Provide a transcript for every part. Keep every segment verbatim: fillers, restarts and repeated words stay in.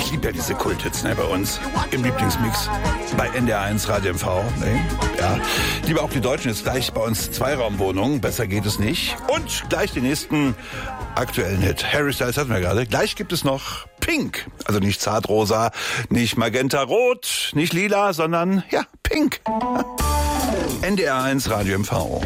Ich liebe ja diese Kulthits, ne, bei uns im Lieblingsmix bei N D R eins Radio M V. Ne? Ja. Lieber auch die Deutschen, jetzt gleich bei uns Zweiraumwohnungen, besser geht es nicht. Und gleich den nächsten aktuellen Hit. Harry Styles hatten wir gerade. Gleich gibt es noch Pink. Also nicht zartrosa, nicht magenta-rot, nicht lila, sondern ja, Pink. N D R eins Radio M V.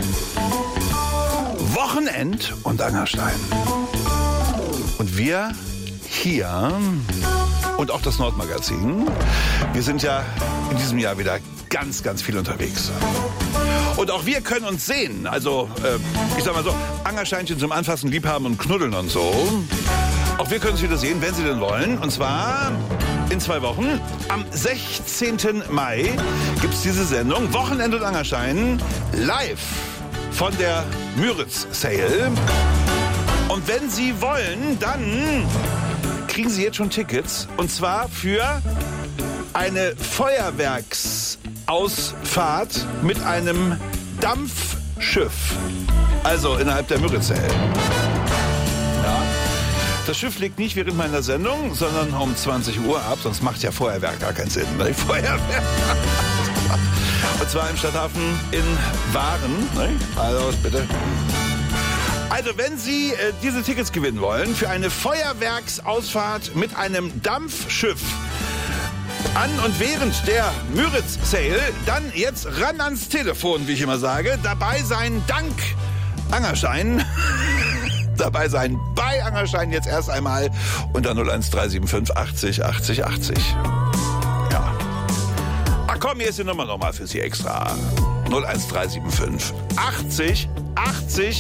Wochenend und Angerstein. Und wir hier und auch das Nordmagazin, wir sind ja in diesem Jahr wieder ganz, ganz viel unterwegs. Und auch wir können uns sehen. Also, äh, ich sag mal so, Angersteinchen zum Anfassen, Liebhaben und Knuddeln und so. Auch wir können uns wieder sehen, wenn Sie denn wollen. Und zwar in zwei Wochen. Am sechzehnten Mai gibt es diese Sendung Wochenend und Angerstein live von der Müritz Sale. Und wenn Sie wollen, dann kriegen Sie jetzt schon Tickets. Und zwar für eine Feuerwerksausfahrt mit einem Dampfschiff. Also innerhalb der Müritz Sale. Ja. Das Schiff legt nicht während meiner Sendung, sondern um zwanzig Uhr ab. Sonst macht ja Feuerwerk gar keinen Sinn. Ne? Feuerwerk. Und zwar im Stadthafen in Waren. Ne? Also bitte. Also, wenn Sie äh, diese Tickets gewinnen wollen für eine Feuerwerksausfahrt mit einem Dampfschiff an und während der Müritz Sale, dann jetzt ran ans Telefon, wie ich immer sage. Dabei sein dank Angerstein. Dabei sein bei Angerstein jetzt erst einmal unter null eins drei sieben fünf achtzig achtzig achtzig. Ja. Ach komm, hier ist die Nummer nochmal für Sie extra. null eins drei sieben fünf achtzig achtzig